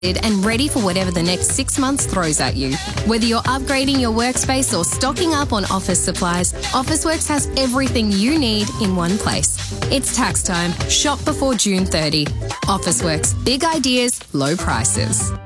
and ready for whatever the next 6 months throws at you. Whether you're upgrading your workspace or stocking up on office supplies, Officeworks has everything you need in one place. It's tax time. Shop before June 30. Officeworks. Big ideas, low prices.